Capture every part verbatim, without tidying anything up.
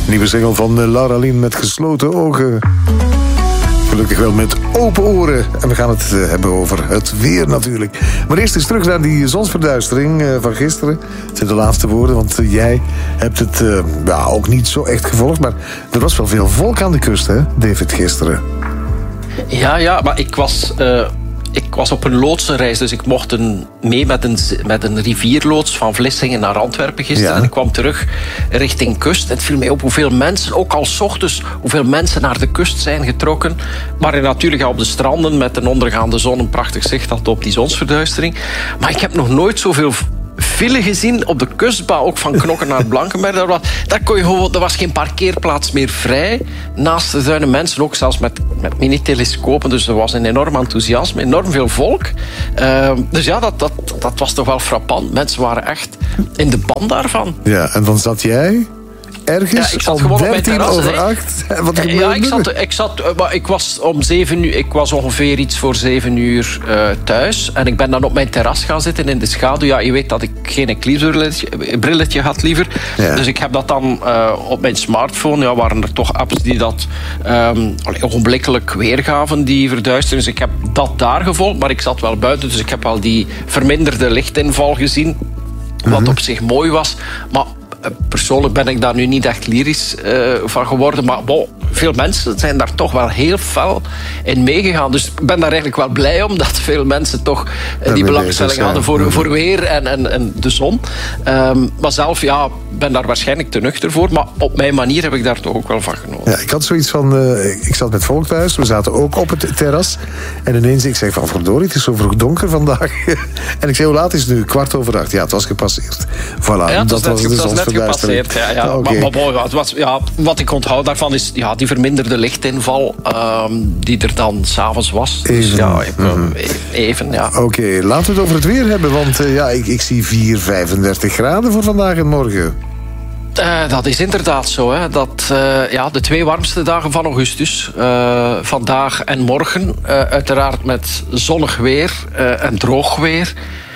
Nieuwe single van Laura Lien met gesloten ogen. Gelukkig wel met open oren. En we gaan het hebben over het weer natuurlijk. Maar eerst eens terug naar die zonsverduistering van gisteren. Het zijn de laatste woorden, want jij hebt het uh, ja, ook niet zo echt gevolgd. Maar er was wel veel volk aan de kust, hè, David, gisteren. Ja, ja, maar ik was... Uh... Ik was op een loodsenreis, dus ik mocht een, mee met een, met een rivierloods van Vlissingen naar Antwerpen gisteren. Ja. En ik kwam terug richting kust. En het viel mij op hoeveel mensen, ook al 's ochtends, hoeveel mensen naar de kust zijn getrokken. Maar je natuurlijk op de stranden met een ondergaande zon een prachtig zicht had op die zonsverduistering. Maar ik heb nog nooit zoveel file gezien op de kustbaan, ook van Knokken naar Blankenberg. Daar was, daar kon je gewoon, er was geen parkeerplaats meer vrij. Naast de duinen mensen, ook zelfs met, met mini-telescopen. Dus er was een enorm enthousiasme, enorm veel volk. Uh, dus ja, dat, dat, dat was toch wel frappant. Mensen waren echt in de ban daarvan. Ja, en dan zat jij... ergens ja, ik zat om gewoon op mijn terras, over acht. Wat ja, ik zat, ik zat, maar ik was om zeven uur. Ik was ongeveer iets voor zeven uur uh, thuis. En ik ben dan op mijn terras gaan zitten in de schaduw. Ja, je weet dat ik geen eclipsebrilletje brilletje had liever. Ja. Dus ik heb dat dan uh, op mijn smartphone. Ja, waren er toch apps die dat um, ogenblikkelijk weergaven, die verduisteren. Dus ik heb dat daar gevolgd. Maar ik zat wel buiten, dus ik heb al die verminderde lichtinval gezien. Wat mm-hmm. op zich mooi was. Maar persoonlijk ben ik daar nu niet echt lyrisch uh, van geworden. Maar bon, veel mensen zijn daar toch wel heel fel in meegegaan. Dus ik ben daar eigenlijk wel blij om dat veel mensen toch uh, die belangstelling hadden voor, voor weer en, en, en de zon. Um, maar zelf, ja, ben daar waarschijnlijk te nuchter voor. Maar op mijn manier heb ik daar toch ook wel van genoten. Ja, ik had zoiets van... Uh, ik zat met volk thuis. We zaten ook op het terras. En ineens, ik zeg van verdorie, het is zo vroeg donker vandaag. En ik zei, hoe laat is het nu? Kwart over acht. Ja, het was gepasseerd. Voilà, ja, dat was de zonsverduistering. Gepasseerd, ja, ja. Okay. Maar, maar, maar was, ja, wat ik onthoud daarvan is ja, die verminderde lichtinval um, die er dan s'avonds was. Even. Dus ja, ik, mm-hmm. even ja. Oké, okay, laten we het over het weer hebben. Want uh, ja, ik, ik zie vier, vijfendertig graden voor vandaag en morgen. Uh, dat is inderdaad zo. Hè. Dat, uh, ja, de twee warmste dagen van augustus. Uh, vandaag en morgen. Uh, uiteraard met zonnig weer uh, en droog weer.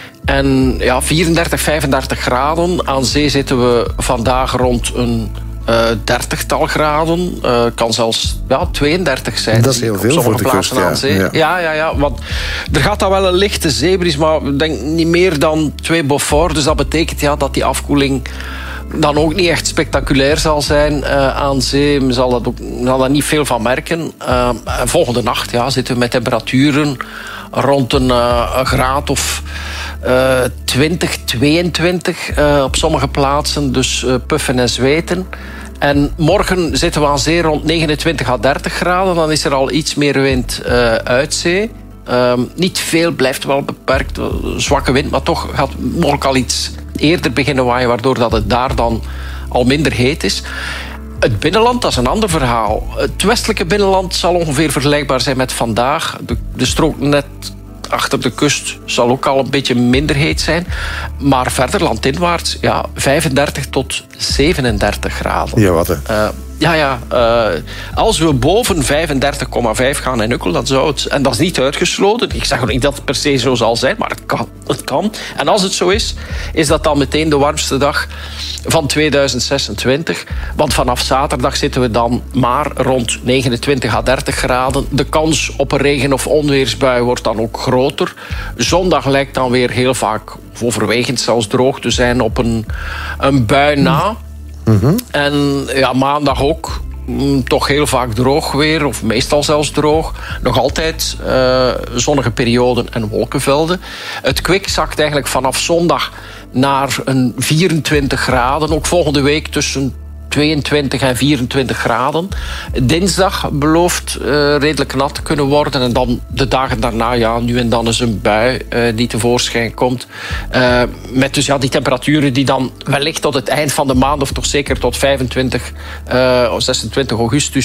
En ja, vierendertig, vijfendertig graden. Aan zee zitten we vandaag rond een uh, dertigtal graden. Uh, kan zelfs ja, tweeëndertig zijn. Dat is heel veel voor de kust, ja. Aan zee. Ja. Ja, ja, ja. Want er gaat dan wel een lichte zeebries, maar ik denk niet meer dan twee Beaufort. Dus dat betekent ja, dat die afkoeling dan ook niet echt spectaculair zal zijn uh, aan zee. Men zal, dat ook, zal daar niet veel van merken. Uh, volgende nacht ja, zitten we met temperaturen rond een, uh, een graad of uh, twintig, tweeëntwintig uh, op sommige plaatsen. Dus uh, puffen en zweten. En morgen zitten we aan zee rond negenentwintig à dertig graden. Dan is er al iets meer wind uh, uit zee. Um, niet veel, blijft wel beperkt. Uh, zwakke wind, maar toch gaat mogelijk al iets eerder beginnen waaien, waardoor dat het daar dan al minder heet is. Het binnenland, dat is een ander verhaal. Het westelijke binnenland zal ongeveer vergelijkbaar zijn met vandaag. De, de strook net achter de kust zal ook al een beetje minder heet zijn. Maar verder landinwaarts, ja, vijfendertig tot zevenendertig graden. Ja, wat hè? Uh, ja, ja. Uh, als we boven vijfendertig komma vijf gaan in Ukkel, dan zou het... En dat is niet uitgesloten. Ik zeg ook niet dat het per se zo zal zijn, maar het kan. Het kan. En als het zo is, is dat dan meteen de warmste dag van tweeduizend zesentwintig. Want vanaf zaterdag zitten we dan maar rond negenentwintig à dertig graden. De kans op een regen- of onweersbui wordt dan ook groter. Zondag lijkt dan weer heel vaak, of overwegend zelfs droog te zijn, op een, een bui na. Mm-hmm. En ja, maandag ook mm, toch heel vaak droog weer, of meestal zelfs droog. Nog altijd uh, zonnige perioden en wolkenvelden. Het kwik zakt eigenlijk vanaf zondag naar een vierentwintig graden. Ook volgende week tussen tweeëntwintig en vierentwintig graden. Dinsdag belooft uh, redelijk nat te kunnen worden. En dan de dagen daarna, ja, nu en dan is een bui uh, die tevoorschijn komt. Uh, met dus ja, die temperaturen die dan wellicht tot het eind van de maand, of toch zeker tot vijfentwintig uh, of zesentwintig augustus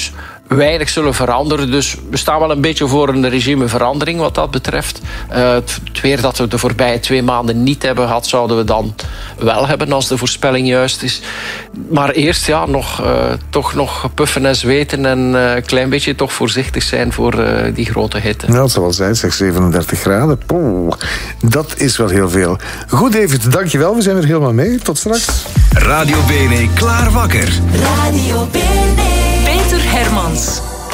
weinig zullen veranderen. Dus we staan wel een beetje voor een regimeverandering wat dat betreft. Uh, het, het weer dat we de voorbije twee maanden niet hebben gehad, zouden we dan wel hebben als de voorspelling juist is. Maar eerst ja, nog, uh, toch nog puffen en zweten en uh, een klein beetje toch voorzichtig zijn voor uh, die grote hitte. Nou, het zal wel zijn, zeg zevenendertig graden. Poeh, dat is wel heel veel. Goed, David, dankjewel. We zijn er helemaal mee. Tot straks. Radio Bene klaar wakker. Radio Bene.